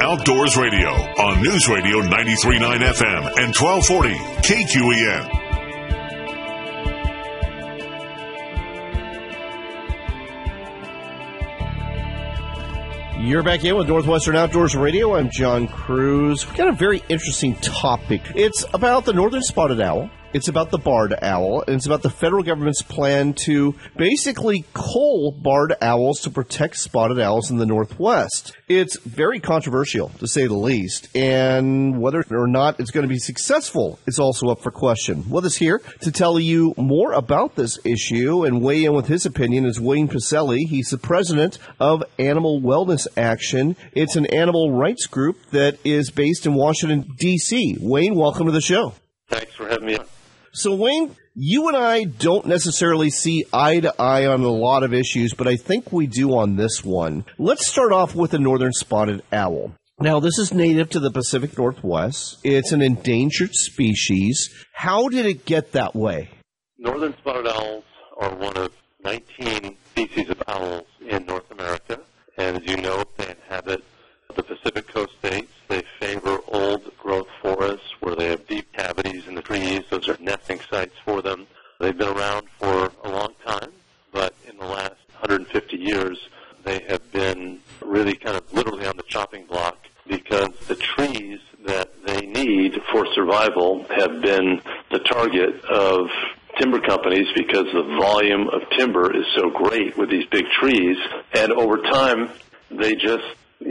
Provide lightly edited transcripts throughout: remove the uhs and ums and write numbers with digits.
Outdoors Radio on News Radio 93.9 FM and 1240 KQEN. You're back in with Northwestern Outdoors Radio. I'm John Cruz. We've got a very interesting topic. It's about the northern spotted owl. It's about the barred owl, and it's about the federal government's plan to basically cull barred owls to protect spotted owls in the Northwest. It's very controversial, to say the least, and whether or not it's going to be successful is also up for question. With us here to tell you more about this issue and weigh in with his opinion is Wayne Pacelle. He's the president of Animal Wellness Action. It's an animal rights group that is based in Washington, D.C. Wayne, welcome to the show. Thanks for having me on. So, Wayne, you and I don't necessarily see eye to eye on a lot of issues, but I think we do on this one. Let's start off with the northern spotted owl. Now, this is native to the Pacific Northwest. It's an endangered species. How did it get that way? Northern spotted owls are one of 19 species of owls in North America. And as you know, they inhabit the Pacific Coast states. They favor old-growth forests where they have deep cavities in the trees. Those are nesting sites for them. They've been around for a long time, but in the last 150 years, they have been really kind of literally on the chopping block because the trees that they need for survival have been the target of timber companies because the volume of timber is so great with these big trees. And over time, they just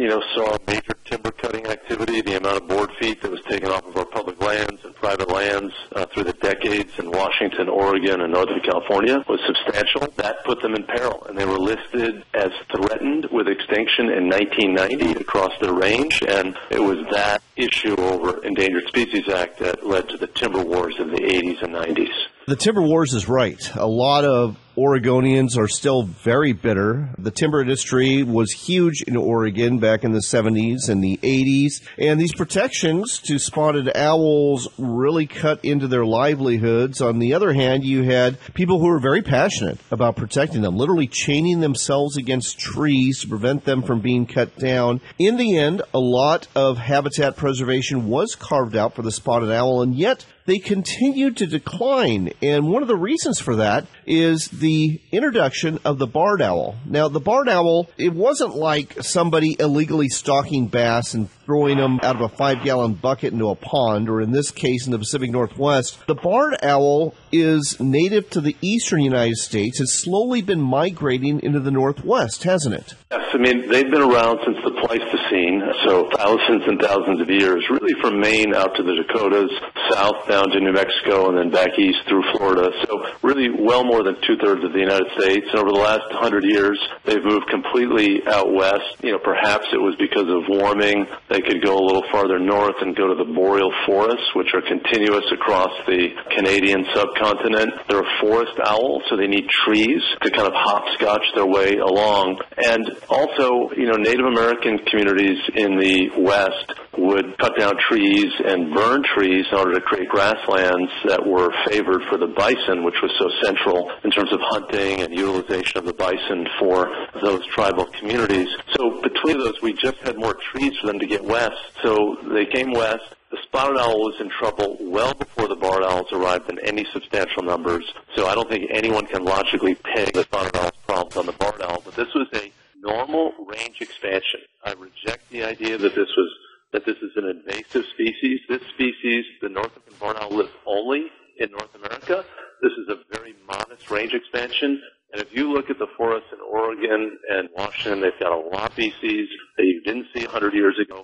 saw major timber cutting activity. The amount of board feet that was taken off of our public lands and private lands through the decades in Washington, Oregon, and Northern California was substantial. That put them in peril, and they were listed as threatened with extinction in 1990 across their range, and it was that issue over Endangered Species Act that led to the timber wars of the 80s and 90s. The timber wars is right. A lot of Oregonians are still very bitter. The timber industry was huge in Oregon back in the 70s and the 80s, and these protections to spotted owls really cut into their livelihoods. On the other hand, you had people who were very passionate about protecting them, literally chaining themselves against trees to prevent them from being cut down. In the end, a lot of habitat preservation was carved out for the spotted owl, and yet they continued to decline. And one of the reasons for that is the introduction of the barred owl. Now, the barred owl, it wasn't like somebody illegally stalking bass and throwing them out of a 5-gallon bucket into a pond, or in this case, in the Pacific Northwest. The barred owl is native to the eastern United States. It's slowly been migrating into the Northwest, hasn't it? Yes, I mean, they've been around since the Pleistocene, so thousands and thousands of years, really from Maine out to the Dakotas, south down to New Mexico, and then back east through Florida. So really well more than two-thirds of the United States. And over the last 100 years, they've moved completely out west. Perhaps it was because of warming. They could go a little farther north and go to the boreal forests, which are continuous across the Canadian subcontinent. They're a forest owl, so they need trees to kind of hopscotch their way along. And also, Native American communities in the West would cut down trees and burn trees in order to create grasslands that were favored for the bison, which was so central in terms of hunting and utilization of the bison for those tribal communities. So between those, we just had more trees for them to get west. So they came west. The spotted owl was in trouble well before the barred owls arrived in any substantial numbers. So I don't think anyone can logically peg the spotted owl's problems on the barred owl. But this was a normal range expansion. I reject the idea that this is an invasive species. This species, the North American barred owl, lives only in North America. This is a very modest range expansion. And if you look at the forests in Oregon and Washington, they've got a lot of species that you didn't see 100 years ago.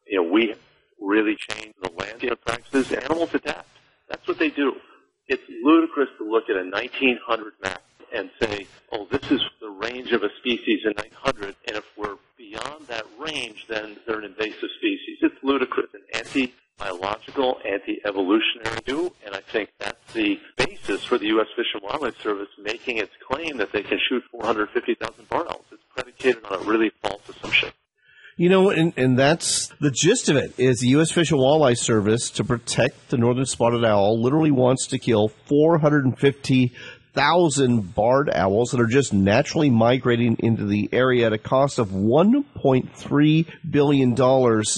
We really changed the landscape practices. Animals adapt. That's what they do. It's ludicrous to look at a 1900 map and say, oh, this is the range of a species in 900, and if we're beyond that range, then they're an invasive species. It's ludicrous and anti-biological, anti-evolutionary view, and I think that's the basis for the U.S. Fish and Wildlife Service making its claim that they can shoot 450,000 barred owls. It's predicated on a really false assumption. And that's the gist of it, is the U.S. Fish and Wildlife Service, to protect the northern spotted owl, literally wants to kill 450,000 barred owls that are just naturally migrating into the area at a cost of $1.3 billion.